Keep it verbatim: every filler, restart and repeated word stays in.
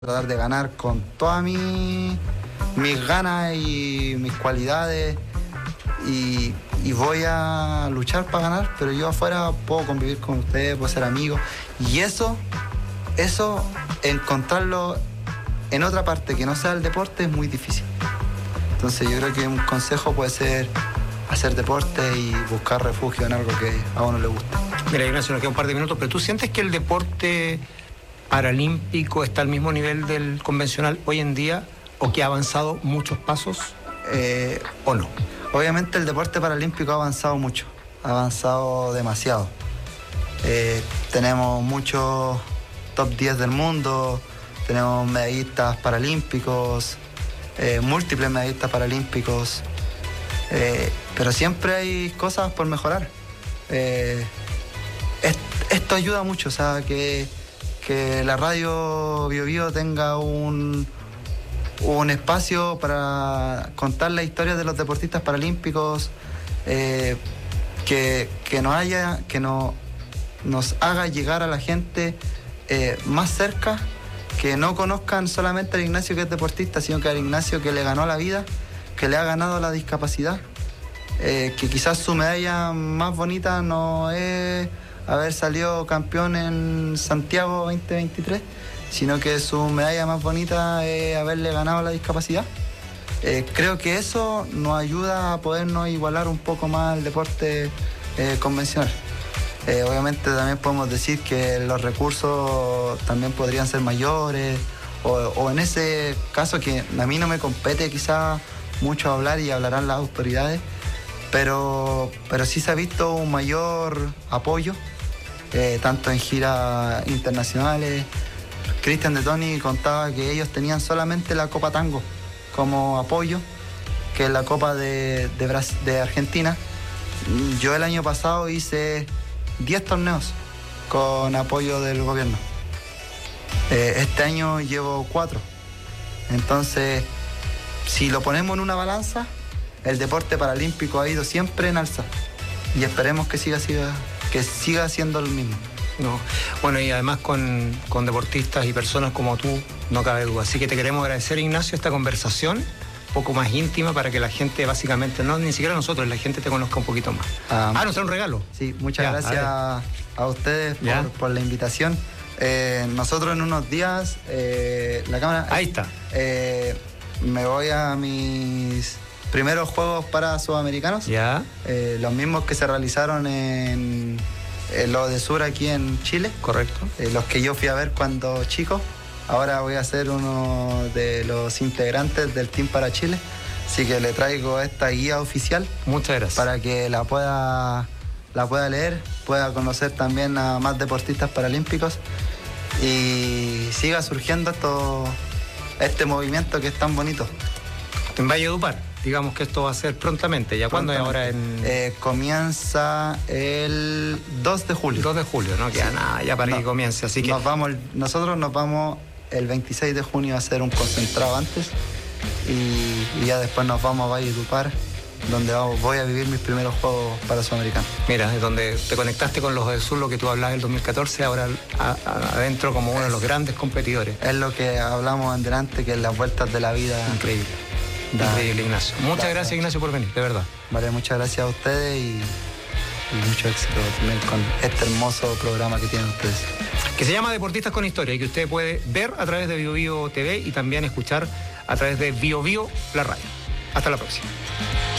tratar de ganar con todas mi, mis ganas y mis cualidades y, y voy a luchar para ganar, pero yo afuera puedo convivir con ustedes, puedo ser amigo y eso, eso encontrarlo en otra parte que no sea el deporte es muy difícil. Entonces yo creo que un consejo puede ser hacer deporte y buscar refugio en algo que a uno le gusta. Mira, Ignacio, nos queda un par de minutos, pero ¿tú sientes que el deporte paralímpico está al mismo nivel del convencional hoy en día o que ha avanzado muchos pasos Eh, o no? Obviamente el deporte paralímpico ha avanzado mucho, ha avanzado demasiado. Eh, tenemos muchos top diez del mundo, tenemos medallistas paralímpicos, eh, múltiples medallistas paralímpicos, eh, pero siempre hay cosas por mejorar. Eh, es, esto ayuda mucho, o sea, que, que la radio Bio Bio tenga un, un espacio para contar la historia de los deportistas paralímpicos, eh, que, que nos haya, que no, nos haga llegar a la gente eh, más cerca, que no conozcan solamente al Ignacio que es deportista, sino que al Ignacio que le ganó la vida, que le ha ganado la discapacidad, eh, que quizás su medalla más bonita no es haber salido campeón en Santiago veinte veintitrés, sino que su medalla más bonita es haberle ganado la discapacidad. Eh, creo que eso nos ayuda a podernos igualar un poco más al deporte eh, convencional. Eh, obviamente también podemos decir que los recursos también podrían ser mayores, o, o en ese caso que a mí no me compete quizás mucho hablar y hablarán las autoridades, pero, pero sí se ha visto un mayor apoyo, eh, tanto en giras internacionales. Cristian de Toni contaba que ellos tenían solamente la Copa Tango como apoyo, que es la Copa de, de, Brasil, de Argentina. Yo el año pasado hice diez torneos con apoyo del gobierno. Eh, este año llevo cuatro. Entonces, si lo ponemos en una balanza, el deporte paralímpico ha ido siempre en alza. Y esperemos que siga, siga, que siga siendo lo mismo. No. Bueno, y además con, con deportistas y personas como tú, no cabe duda. Así que te queremos agradecer, Ignacio, esta conversación un poco más íntima para que la gente básicamente, no ni siquiera nosotros, la gente te conozca un poquito más. Um, ah, nos trae un regalo. Sí, muchas ya, gracias a, a ustedes por, por la invitación. Eh, nosotros en unos días, eh, la cámara... Ahí está. Eh, me voy a mis primeros Juegos para Sudamericanos. Ya. Eh, los mismos que se realizaron en... los de Sur aquí en Chile. Correcto. Eh, los que yo fui a ver cuando chico. Ahora voy a ser uno de los integrantes del Team para Chile. Así que le traigo esta guía oficial. Muchas gracias. Para que la pueda, la pueda leer, pueda conocer también a más deportistas paralímpicos y siga surgiendo esto, este movimiento que es tan bonito. En Valledupar. Digamos que esto va a ser prontamente. ¿Ya cuándo es ahora? En... Eh, comienza el dos de julio. dos de julio, no queda sí. nada ya para no, que comience. Así que nos vamos, nosotros nos vamos el veintiséis de junio a hacer un concentrado antes y, y ya después nos vamos a Valledupar, donde vamos, voy a vivir mis primeros Juegos para Sudamericanos. Mira, es donde te conectaste con los del Sur, lo que tú hablabas del dos mil catorce, ahora a, a, adentro como uno es, de los grandes competidores. Es lo que hablamos en delante, que es las vueltas de la vida. Increíble. Increíble, Ignacio. Muchas da, gracias, Ignacio, por venir, de verdad. Vale, muchas gracias a ustedes y, y mucho éxito también con este hermoso programa que tienen ustedes. Que se llama Deportistas con Historia y que usted puede ver a través de Bio Bio T V y también escuchar a través de Bio Bio la radio. Hasta la próxima.